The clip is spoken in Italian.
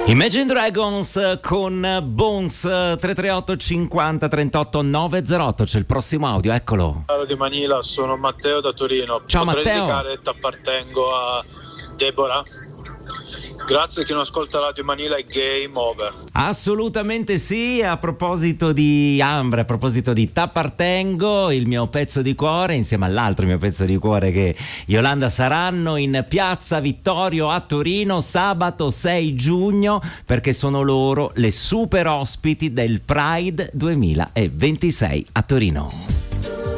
Imagine Dragons con Bones. 338 50 38 908. C'è il prossimo audio, eccolo. Ciao di Manila, sono Matteo da Torino. Ciao Potrei Matteo. dedicare T'appartengo a Deborah. Grazie a chi non ascolta Radio Manila, è game over. Assolutamente sì. A proposito di Ambra, a proposito di T'appartengo, il mio pezzo di cuore insieme all'altro mio pezzo di cuore che Yolanda saranno in Piazza Vittorio a Torino sabato 6 giugno, perché sono loro le super ospiti del Pride 2026 a Torino.